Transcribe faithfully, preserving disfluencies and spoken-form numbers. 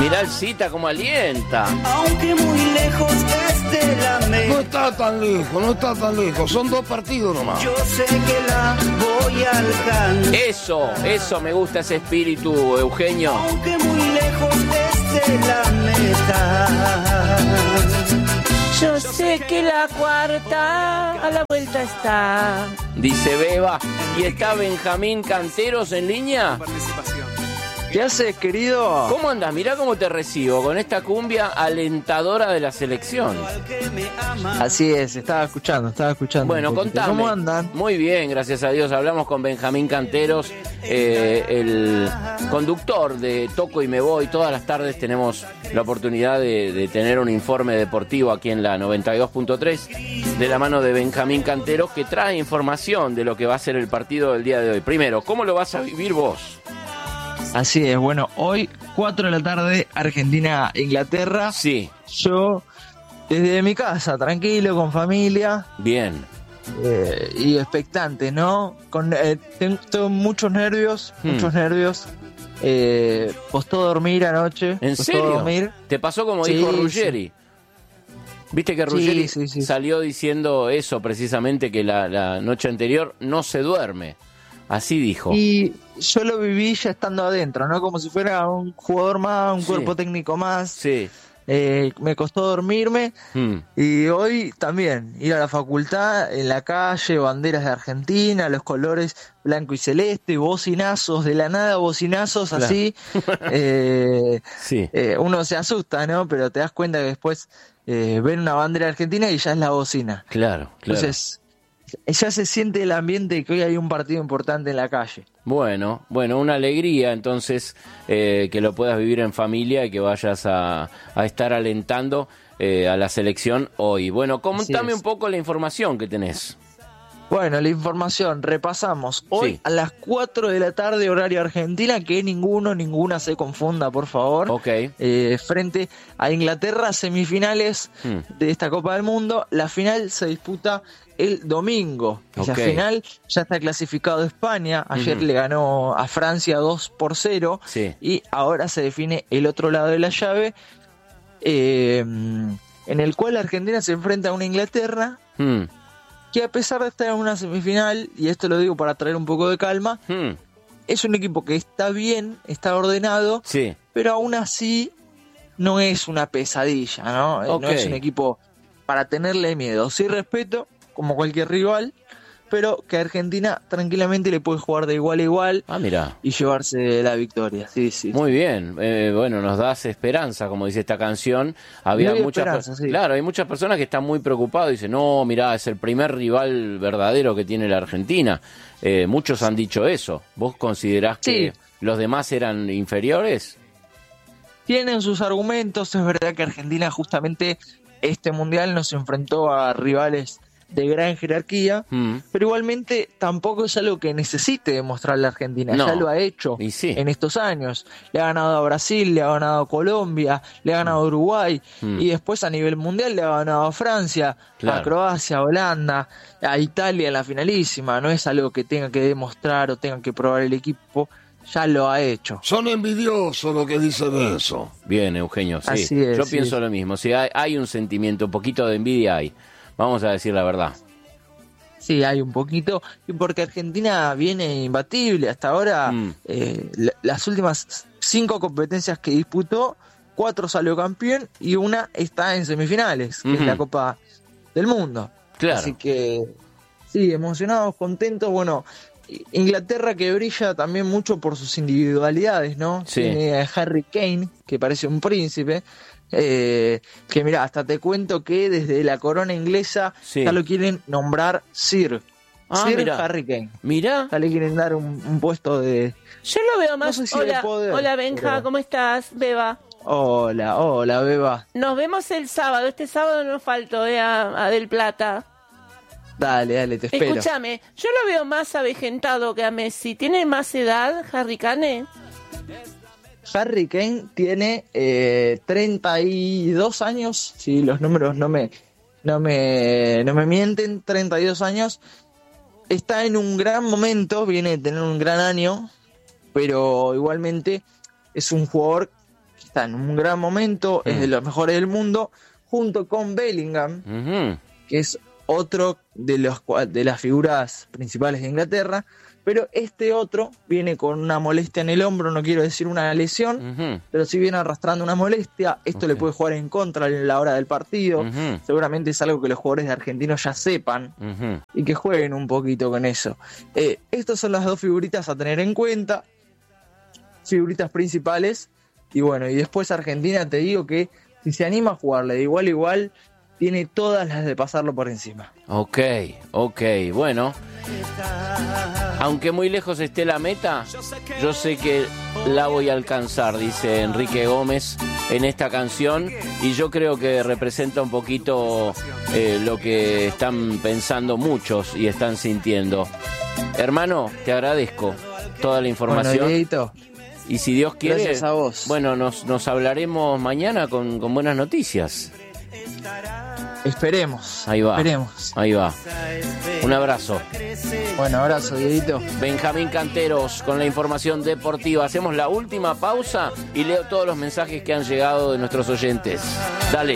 Mirá el Cita como alienta. Aunque muy lejos esté la meta. No está tan lejos, no está tan lejos. Son dos partidos nomás. Yo sé que la voy a alcanzar. Eso, eso me gusta, ese espíritu, Eugenio. Aunque muy lejos esté la meta. Yo sé que la cuarta a la vuelta está. Dice Beba. ¿Y está Benjamín Canteros en línea? ¿Qué haces, querido? ¿Cómo andas? Mirá cómo te recibo con esta cumbia alentadora de la selección. Así es, estaba escuchando, estaba escuchando. Bueno, contame. ¿Cómo andan? Muy bien, gracias a Dios. Hablamos con Benjamín Canteros, eh, el conductor de Toco y Me Voy. Todas las tardes tenemos la oportunidad de, de tener un informe deportivo aquí en la noventa y dos punto tres de la mano de Benjamín Canteros, que trae información de lo que va a ser el partido del día de hoy. Primero, ¿cómo lo vas a vivir vos? Así es, bueno, hoy cuatro de la tarde, Argentina-Inglaterra. Sí. Yo, desde mi casa, tranquilo, con familia. Bien. Eh, y expectante, ¿no? Con, eh, tengo, tengo muchos nervios, Hmm. muchos nervios. Eh, costó dormir anoche. ¿En costó serio? dormir. ¿Te pasó como Sí, dijo Ruggeri? sí. Viste que Sí, Ruggeri sí, sí. salió diciendo eso precisamente, que la, la noche anterior no se duerme. Así dijo. Y yo lo viví ya estando adentro, ¿no? Como si fuera un jugador más, un Sí. cuerpo técnico más. Sí. Eh, me costó dormirme. Mm. Y hoy también, ir a la facultad, en la calle, banderas de Argentina, los colores blanco y celeste, bocinazos, de la nada bocinazos, Claro. así. eh, Sí. eh, uno se asusta, ¿no? Pero te das cuenta que después eh, ven una bandera argentina y ya es la bocina. Claro, claro. Entonces, ya se siente el ambiente de que hoy hay un partido importante en la calle. Bueno, bueno, una alegría entonces eh, que lo puedas vivir en familia y que vayas a, a estar alentando eh, a la selección hoy. Bueno, contame es. un poco la información que tenés. Bueno, la información, repasamos. Hoy Sí. a las cuatro de la tarde, horario Argentina, que ninguno, ninguna se confunda, por favor. Ok. Eh, frente a Inglaterra, semifinales Hmm. de esta Copa del Mundo. La final se disputa el domingo. Ok. La final ya está clasificado España. Ayer Ujú. le ganó a Francia dos por cero. Sí. Y ahora se define el otro lado de la llave, eh, en el cual Argentina se enfrenta a una Inglaterra Mm. que, a pesar de estar en una semifinal, y esto lo digo para traer un poco de calma, Mm. es un equipo que está bien, está ordenado, Sí. pero aún así no es una pesadilla, ¿no? Eh, Ok. No es un equipo para tenerle miedo. Sí, respeto, como cualquier rival, pero que Argentina tranquilamente le puede jugar de igual a igual Ah, mira. y llevarse la victoria. Sí, sí. Muy bien, eh, bueno, nos das esperanza, como dice esta canción. Había Muy muchas, esperanza, per- sí. claro, hay muchas personas que están muy preocupadas y dicen, no, mirá, es el primer rival verdadero que tiene la Argentina. Eh, muchos han dicho eso. ¿Vos considerás que Sí. los demás eran inferiores? Tienen sus argumentos, es verdad que Argentina justamente este mundial nos enfrentó a rivales de gran jerarquía, Mm. pero igualmente tampoco es algo que necesite demostrar la Argentina, No. ya lo ha hecho Y sí. en estos años. Le ha ganado a Brasil, le ha ganado a Colombia, le ha ganado a Uruguay, Mm. y después a nivel mundial le ha ganado a Francia, Claro. a Croacia, a Holanda, a Italia en la finalísima. No es algo que tenga que demostrar o tenga que probar el equipo, ya lo ha hecho. Son envidiosos los que dicen eso. Bien, Eugenio, sí. Así es, Yo sí. pienso lo mismo. Si hay, hay un sentimiento, un poquito de envidia hay. Vamos a decir la verdad. Sí, hay un poquito, y porque Argentina viene imbatible hasta ahora. Mm. eh, la- las últimas cinco competencias que disputó, cuatro salió campeón y una está en semifinales, que Ujú. es la Copa del Mundo. Claro. Así que sí, emocionados, contentos. Bueno, I- Inglaterra, que brilla también mucho por sus individualidades, ¿no? Sí. Tiene a Harry Kane, que parece un príncipe. Eh, que mira, hasta te cuento que desde la corona inglesa Sí. ya lo quieren nombrar Sir. Ah, Sir mirá. Harry Kane. Mirá. Ya le quieren dar un, un puesto de... Yo lo veo más. No sé si de hola, poder, hola Benja, pero- ¿cómo estás? Beba. Hola, hola, Beba. Nos vemos el sábado. Este sábado no falto eh, a, a Del Plata. Dale, dale, te espero. Escúchame, yo lo veo más avejentado que a Messi. ¿Tiene más edad, Harry Kane? Harry Kane tiene eh, treinta y dos años, si los números no me, no me, no me mienten, treinta y dos años. Está en un gran momento, viene de tener un gran año, pero igualmente es un jugador que está en un gran momento, mm. es de los mejores del mundo, junto con Bellingham, uh-huh. que es otro de, los, de las figuras principales de Inglaterra, pero este otro viene con una molestia en el hombro, no quiero decir una lesión, uh-huh. pero sí viene arrastrando una molestia. Esto okay. le puede jugar en contra en la hora del partido. Uh-huh. Seguramente es algo que los jugadores de Argentinos ya sepan uh-huh. y que jueguen un poquito con eso. Eh, estas son las dos figuritas a tener en cuenta, figuritas principales. Y bueno, y después Argentina, te digo que si se anima a jugarle de igual a igual, tiene todas las de pasarlo por encima. Ok, ok, bueno. Aunque muy lejos esté la meta, yo sé que la voy a alcanzar, dice Enrique Gómez en esta canción, y yo creo que representa un poquito eh, lo que están pensando muchos y están sintiendo. Hermano, te agradezco toda la información. Bueno, y si Dios quiere, gracias a vos. Bueno, nos, nos hablaremos mañana con, con buenas noticias. Esperemos. Ahí va. Esperemos. Ahí va. Un abrazo. Bueno, abrazo, Dieguito. Benjamín Canteros con la información deportiva. Hacemos la última pausa y leo todos los mensajes que han llegado de nuestros oyentes. Dale.